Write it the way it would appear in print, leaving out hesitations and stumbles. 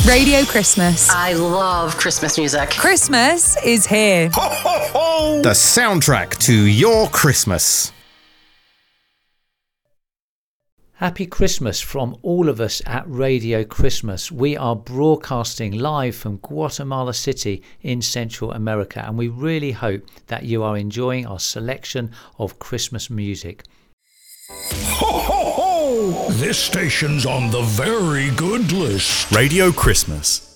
Radio Christmas. I love Christmas music. Christmas is here. Ho, ho, ho! The soundtrack to your Christmas. Happy Christmas from all of us at Radio Christmas. We are broadcasting live from Guatemala City in Central America, and we really hope that you are enjoying our selection of Christmas music. Ho, ho, ho! This station's on the very good list. Radio Christmas.